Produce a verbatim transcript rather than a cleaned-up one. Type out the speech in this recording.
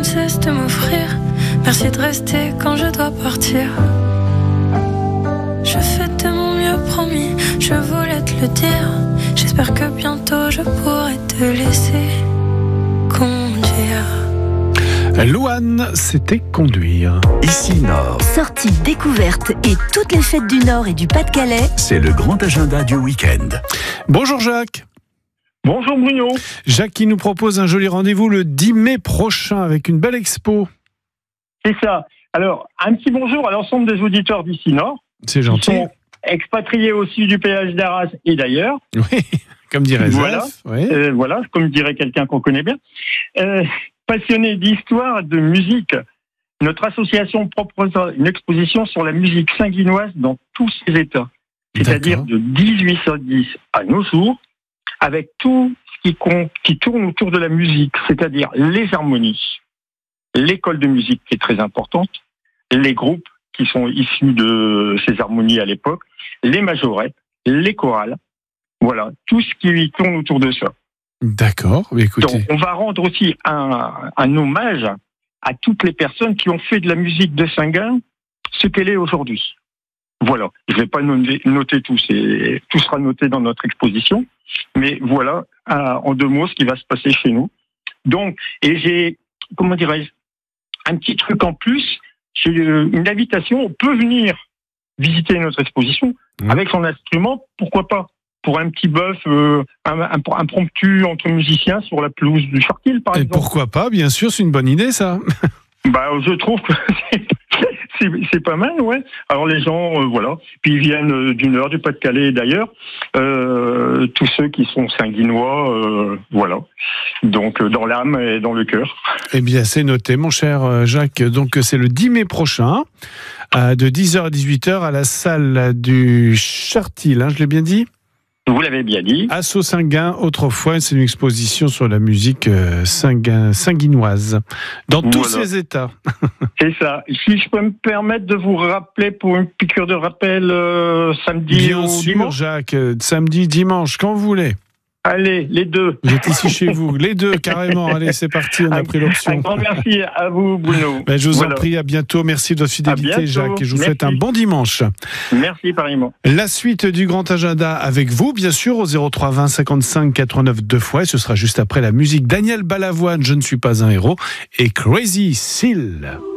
ne cesse de m'offrir. Merci de rester quand je dois partir. Je fais de mon mieux, promis, je voulais te le dire. J'espère que bientôt je pourrai te laisser conduire. Louane, c'était conduire. Ici Nord. Sorties, découvertes et toutes les fêtes du Nord et du Pas-de-Calais. C'est le grand agenda du week-end. Bonjour Jacques. Bonjour Bruno. Jacques qui nous propose un joli rendez-vous le dix mai prochain avec une belle expo. C'est ça. Alors, un petit bonjour à l'ensemble des auditeurs d'ici Nord. C'est gentil. Qui sont expatriés aussi du péage d'Arras et d'ailleurs. Oui, comme dirait voilà. Zef. Oui. Euh, voilà, comme dirait quelqu'un qu'on connaît bien. Euh, Passionné d'histoire, de musique, notre association propose une exposition sur la musique sanguinoise dans tous ses états. C'est-à-dire D'accord. de dix-huit cent dix à nos jours, avec tout ce qui, compte, qui tourne autour de la musique, c'est-à-dire les harmonies, l'école de musique qui est très importante, les groupes qui sont issus de ces harmonies à l'époque, les majorettes, les chorales, voilà, tout ce qui tourne autour de ça. D'accord, écoutez. Donc, on va rendre aussi un, un hommage à toutes les personnes qui ont fait de la musique de Saint-Gall ce qu'elle est aujourd'hui. Voilà, je ne vais pas noter, noter tout, c'est, tout sera noté dans notre exposition, mais voilà, euh, en deux mots, ce qui va se passer chez nous. Donc, et j'ai, comment dirais-je, un petit truc en plus, j'ai une invitation, on peut venir visiter notre exposition Mmh. avec son instrument, pourquoi pas, pour un petit bœuf euh, un, un, impromptu entre musiciens sur la pelouse du Chartil, par Et exemple. pourquoi pas, bien sûr, c'est une bonne idée ça. Bah, je trouve que c'est, c'est, c'est pas mal, ouais. Alors les gens, euh, voilà, puis ils viennent euh, du Nord, du Pas-de-Calais d'ailleurs, euh, tous ceux qui sont sanguinois, euh, voilà. Donc euh, dans l'âme et dans le cœur. Eh bien, c'est noté, mon cher Jacques. Donc, c'est le dix mai prochain, euh, de dix heures à dix-huit heures, à la salle du Chartil, hein, je l'ai bien dit ? Vous l'avez bien dit. À Sault-Saint-Gain, autrefois, c'est une exposition sur la musique euh, sanguin, sanguinoise, dans tous Voilà. ses états. C'est ça. Si je peux me permettre de vous rappeler pour une piqûre de rappel euh, samedi Bien ou sûr, dimanche. Jacques, euh, samedi, dimanche, quand vous voulez. Allez, les deux. Vous êtes ici chez vous, les deux, carrément. Allez, c'est parti, on a pris Un l'option. grand merci à vous, Bruno. Ben, je vous Voilà. en prie, à bientôt. Merci de votre fidélité, À bientôt. Jacques. Et je vous Merci. souhaite un bon dimanche. Merci pareillement. La suite du grand agenda avec vous, bien sûr, au zéro trois vingt cinquante-cinq quatre-vingt-neuf deux fois. Et ce sera juste après la musique. Daniel Balavoine, Je ne suis pas un héros. Et Crazy Seal.